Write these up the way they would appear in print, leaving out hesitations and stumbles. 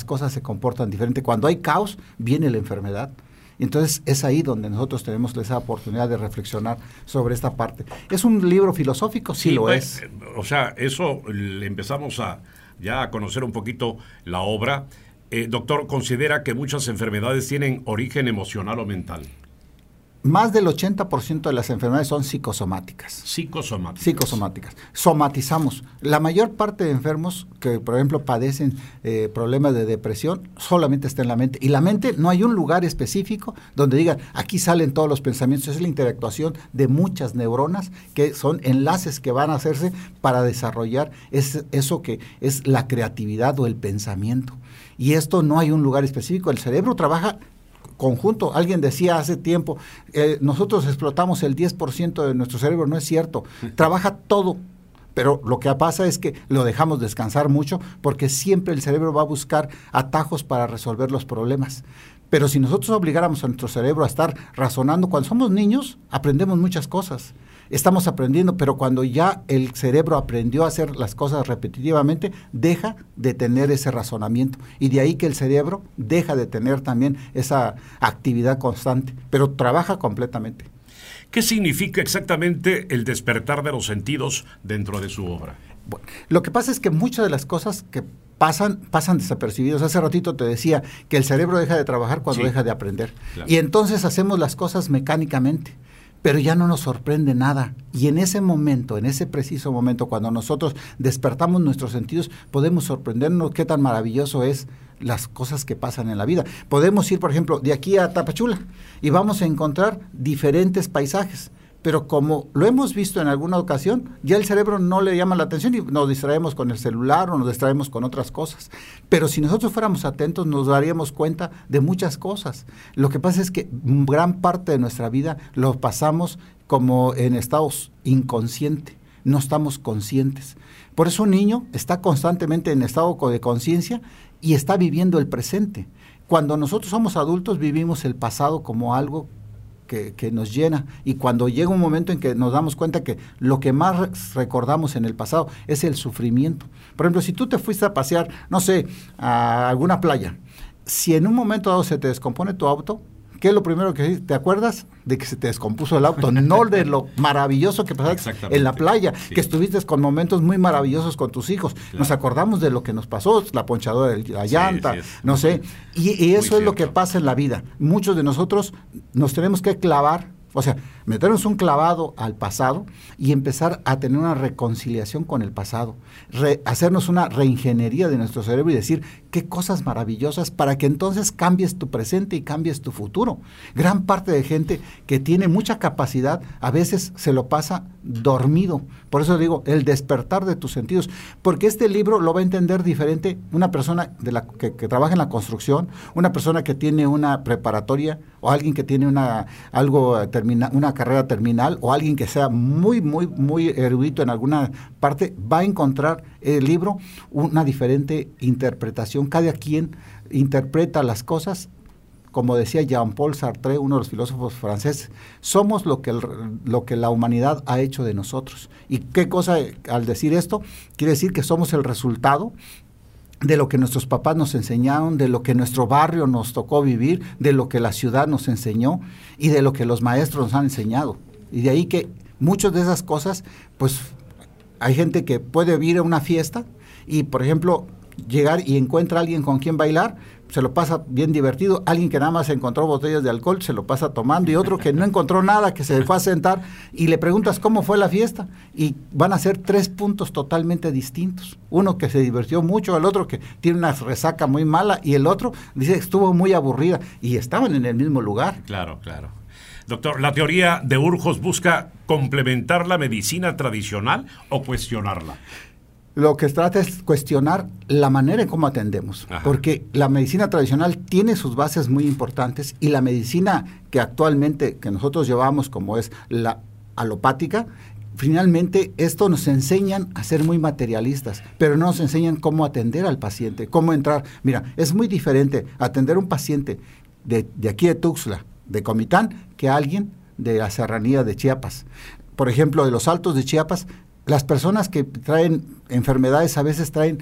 las cosas se comportan diferente. Cuando hay caos, viene la enfermedad. Entonces es ahí donde nosotros tenemos esa oportunidad de reflexionar sobre esta parte. ¿Es un libro filosófico? Sí, lo es. O sea, eso le empezamos ya a conocer un poquito la obra. Doctor, ¿considera que muchas enfermedades tienen origen emocional o mental? Más del 80% de las enfermedades son psicosomáticas. Psicosomáticas. Somatizamos. La mayor parte de enfermos que, por ejemplo, padecen problemas de depresión, solamente está en la mente. Y la mente, no hay un lugar específico donde digan, aquí salen todos los pensamientos. Es la interactuación de muchas neuronas, que son enlaces que van a hacerse para desarrollar eso que es la creatividad o el pensamiento. Y esto no hay un lugar específico. El cerebro trabaja conjunto. Alguien decía hace tiempo, nosotros explotamos el 10% de nuestro cerebro. No es cierto, trabaja todo, pero lo que pasa es que lo dejamos descansar mucho, porque siempre el cerebro va a buscar atajos para resolver los problemas. Pero si nosotros obligáramos a nuestro cerebro a estar razonando, cuando somos niños aprendemos muchas cosas, estamos aprendiendo, pero cuando ya el cerebro aprendió a hacer las cosas repetitivamente, deja de tener ese razonamiento, y de ahí que el cerebro deja de tener también esa actividad constante, pero trabaja completamente. ¿Qué significa exactamente el despertar de los sentidos dentro de su obra? Bueno, lo que pasa es que muchas de las cosas que pasan desapercibidos. Hace ratito te decía que el cerebro deja de trabajar cuando deja de aprender. Claro. Y entonces hacemos las cosas mecánicamente, pero ya no nos sorprende nada. Y en ese momento, en ese preciso momento, cuando nosotros despertamos nuestros sentidos, podemos sorprendernos qué tan maravilloso es las cosas que pasan en la vida. Podemos ir, por ejemplo, de aquí a Tapachula y vamos a encontrar diferentes paisajes, pero como lo hemos visto en alguna ocasión, ya el cerebro no le llama la atención y nos distraemos con el celular o nos distraemos con otras cosas. Pero si nosotros fuéramos atentos, nos daríamos cuenta de muchas cosas. Lo que pasa es que gran parte de nuestra vida lo pasamos como en estados inconscientes, no estamos conscientes. Por eso un niño está constantemente en estado de conciencia y está viviendo el presente. Cuando nosotros somos adultos, vivimos el pasado como algo que nos llena, y cuando llega un momento en que nos damos cuenta que lo que más recordamos en el pasado es el sufrimiento. Por ejemplo, si tú te fuiste a pasear, no sé, a alguna playa, si en un momento dado se te descompone tu auto, ¿qué es lo primero que te acuerdas? De que se te descompuso el auto, no de lo maravilloso que pasaste en la playa, que estuviste con momentos muy maravillosos con tus hijos. Claro. Nos acordamos de lo que nos pasó, la ponchadora de la llanta, no sé, y eso es lo que pasa en la vida. Muchos de nosotros nos tenemos que clavar, o sea, meternos un clavado al pasado y empezar a tener una reconciliación con el pasado, hacernos una reingeniería de nuestro cerebro y decir qué cosas maravillosas, para que entonces cambies tu presente y cambies tu futuro. Gran parte de gente que tiene mucha capacidad a veces se lo pasa dormido. Por eso digo, el despertar de tus sentidos, porque este libro lo va a entender diferente una persona que trabaja en la construcción, una persona que tiene una preparatoria, o alguien que tiene una carrera terminal, o alguien que sea muy, muy, muy erudito en alguna parte. Va a encontrar el libro una diferente interpretación. Cada quien interpreta las cosas, como decía Jean-Paul Sartre, uno de los filósofos franceses, somos lo que la humanidad ha hecho de nosotros. ¿Y qué cosa al decir esto? Quiere decir que somos el resultado de lo que nuestros papás nos enseñaron, de lo que nuestro barrio nos tocó vivir, de lo que la ciudad nos enseñó y de lo que los maestros nos han enseñado. Y de ahí que muchas de esas cosas, pues hay gente que puede ir a una fiesta y, por ejemplo, llegar y encuentra a alguien con quien bailar, se lo pasa bien divertido. Alguien que nada más encontró botellas de alcohol se lo pasa tomando, y otro que no encontró nada, que se fue a sentar y le preguntas cómo fue la fiesta, y van a ser 3 puntos totalmente distintos. Uno que se divirtió mucho, el otro que tiene una resaca muy mala, y el otro dice que estuvo muy aburrida, y estaban en el mismo lugar. Claro, claro. Doctor, ¿la teoría de Urjos busca complementar la medicina tradicional o cuestionarla? Lo que trata es cuestionar la manera en cómo atendemos. Ajá. Porque la medicina tradicional tiene sus bases muy importantes, y la medicina que actualmente que nosotros llevamos, como es la alopática, finalmente esto nos enseñan a ser muy materialistas, pero no nos enseñan cómo atender al paciente, cómo entrar. Mira, es muy diferente atender a un paciente de aquí de Tuxtla, de Comitán, que a alguien de la serranía de Chiapas. Por ejemplo, de los Altos de Chiapas, las personas que traen enfermedades a veces traen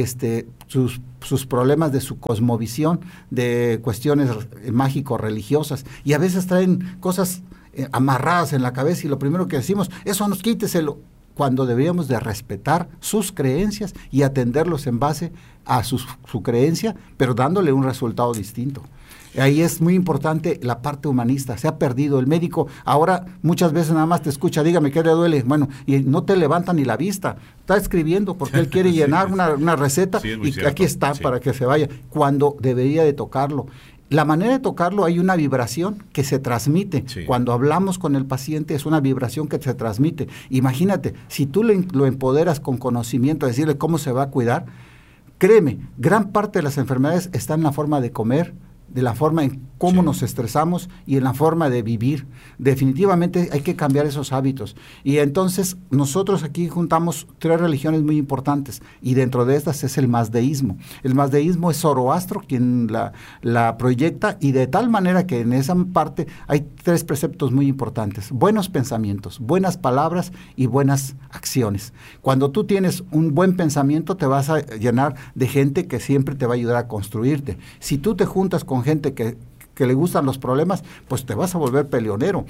sus problemas de su cosmovisión, de cuestiones mágico-religiosas, y a veces traen cosas amarradas en la cabeza, y lo primero que decimos, eso nos quíteselo, cuando deberíamos de respetar sus creencias y atenderlos en base a su creencia, pero dándole un resultado distinto. Ahí es muy importante la parte humanista, se ha perdido. El médico ahora muchas veces nada más te escucha, dígame qué le duele, bueno, y no te levanta ni la vista, está escribiendo porque él quiere llenar una receta, sí, y cierto, aquí está, sí, para que se vaya, cuando debería de tocarlo. La manera de tocarlo, hay una vibración que se transmite. Sí. Cuando hablamos con el paciente es una vibración que se transmite. Imagínate, si tú lo empoderas con conocimiento, decirle cómo se va a cuidar, créeme, gran parte de las enfermedades está en la forma de comer, de la forma en cómo, sí, nos estresamos y en la forma de vivir. Definitivamente hay que cambiar esos hábitos. Y entonces nosotros aquí juntamos 3 religiones muy importantes, y dentro de estas es el mazdeísmo. El mazdeísmo es Zoroastro quien la proyecta, y de tal manera que en esa parte hay 3 preceptos muy importantes: buenos pensamientos, buenas palabras y buenas acciones. Cuando tú tienes un buen pensamiento, te vas a llenar de gente que siempre te va a ayudar a construirte. Si tú te juntas con gente que le gustan los problemas, pues te vas a volver peleonero.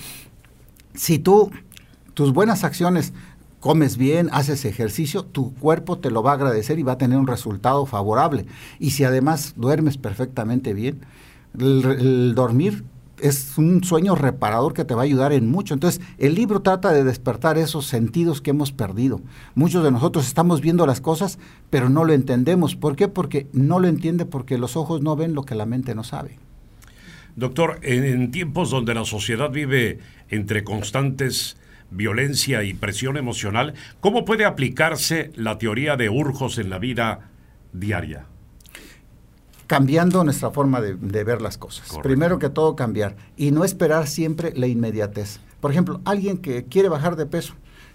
Si tus buenas acciones, comes bien, haces ejercicio, tu cuerpo te lo va a agradecer y va a tener un resultado favorable. Y si además duermes perfectamente bien, el dormir es un sueño reparador que te va a ayudar en mucho. Entonces, el libro trata de despertar esos sentidos que hemos perdido. Muchos de nosotros estamos viendo las cosas, pero no lo entendemos. ¿Por qué? Porque no lo entiende, porque los ojos no ven lo que la mente no sabe. Doctor, en tiempos donde la sociedad vive entre constantes violencia y presión emocional, ¿cómo puede aplicarse la teoría de Urjos en la vida diaria? Cambiando nuestra forma de ver las cosas. Correcto. Primero que todo, cambiar. Y no esperar siempre la inmediatez. Por ejemplo, alguien que quiere bajar de peso,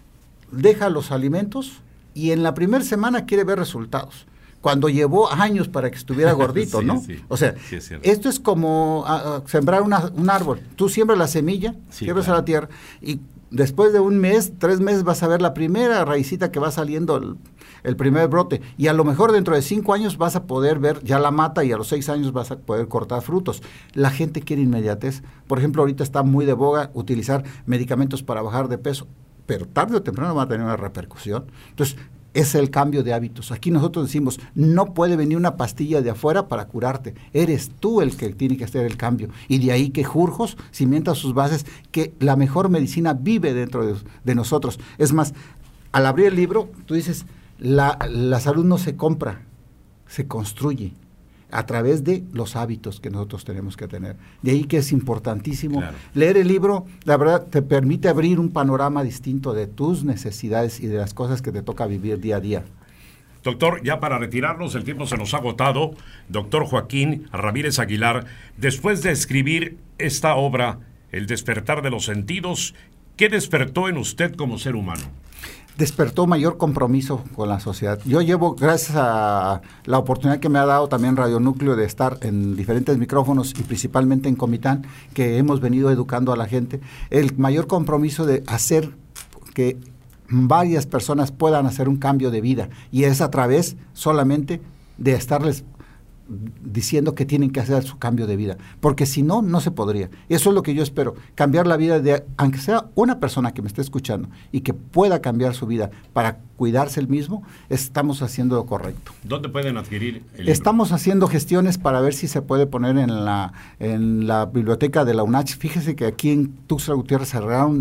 deja los alimentos y en la primera semana quiere ver resultados, cuando llevó años para que estuviera gordito, sí, ¿no? Sí, o sea, sí, esto es como sembrar un árbol. Tú siembras la semilla, siembras, claro, a la tierra, y después de 1 mes, 3 meses vas a ver la primera raicita que va saliendo, el primer brote, y a lo mejor dentro de 5 años vas a poder ver ya la mata, y a los 6 años vas a poder cortar frutos. La gente quiere inmediatez. Por ejemplo, ahorita está muy de boga utilizar medicamentos para bajar de peso, pero tarde o temprano va a tener una repercusión. Entonces, es el cambio de hábitos. Aquí nosotros decimos, no puede venir una pastilla de afuera para curarte. Eres tú el que tiene que hacer el cambio. Y de ahí que Urjos cimienta sus bases, que la mejor medicina vive dentro de nosotros. Es más, al abrir el libro, tú dices, la salud no se compra, se construye a través de los hábitos que nosotros tenemos que tener. De ahí que es importantísimo, claro, leer el libro. La verdad te permite abrir un panorama distinto de tus necesidades y de las cosas que te toca vivir día a día. Doctor, ya para retirarnos, el tiempo se nos ha agotado. Doctor Joaquín Ramírez Aguilar, después de escribir esta obra, El despertar de los sentidos, ¿qué despertó en usted como ser humano? Despertó mayor compromiso con la sociedad. Yo llevo, gracias a la oportunidad que me ha dado también Radio Núcleo de estar en diferentes micrófonos y principalmente en Comitán, que hemos venido educando a la gente, el mayor compromiso de hacer que varias personas puedan hacer un cambio de vida, y es a través solamente de estarles diciendo que tienen que hacer su cambio de vida, porque si no, no se podría. Eso es lo que yo espero, cambiar la vida de, aunque sea una persona que me esté escuchando y que pueda cambiar su vida para cuidarse el mismo, estamos haciendo lo correcto. ¿Dónde pueden adquirir el libro? Estamos haciendo gestiones para ver si se puede poner en la biblioteca de la UNACH. Fíjese que aquí en Tuxtla Gutiérrez cerraron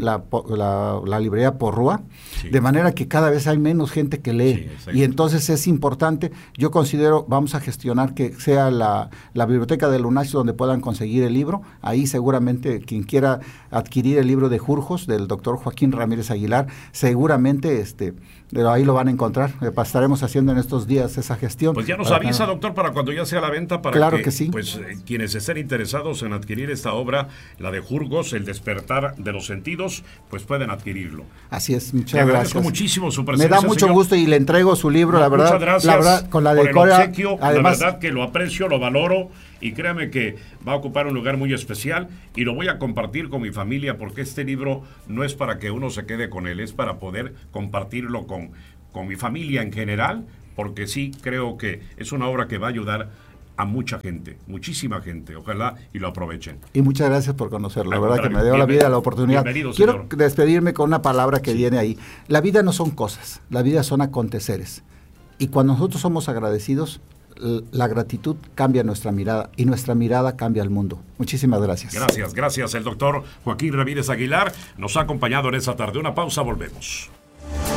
la librería Porrúa, sí, de manera que cada vez hay menos gente que lee, sí, y entonces es importante. Yo considero, vamos a gestionar que sea la biblioteca de la UNACH donde puedan conseguir el libro. Ahí seguramente quien quiera adquirir el libro de Urjos del doctor Joaquín Ramírez Aguilar, seguramente ahí lo van a encontrar. Estaremos haciendo en estos días esa gestión. Pues ya nos avisa, doctor, para cuando ya sea a la venta, para claro que sí, pues quienes estén interesados en adquirir esta obra, la de Urjos, El despertar de los sentidos, pues pueden adquirirlo. Así es, muchas gracias. Le agradezco muchísimo su presencia. Me da mucho gusto y le entrego su libro, la verdad. Muchas gracias, la verdad, con la por decora, el obsequio, además, la verdad que lo aprecio, lo valoro y créame que va a ocupar un lugar muy especial y lo voy a compartir con mi familia porque este libro no es para que uno se quede con él, es para poder compartirlo con mi familia en general, porque sí creo que es una obra que va a ayudar a mucha gente, muchísima gente. Ojalá y lo aprovechen. Y muchas gracias por conocerlo. La verdad que me dio la vida, la oportunidad. Quiero despedirme con una palabra que viene ahí. La vida no son cosas, la vida son aconteceres. Y cuando nosotros somos agradecidos, la gratitud cambia nuestra mirada y nuestra mirada cambia el mundo. Muchísimas gracias. Gracias. El doctor Joaquín Ramírez Aguilar nos ha acompañado en esta tarde. Una pausa, volvemos.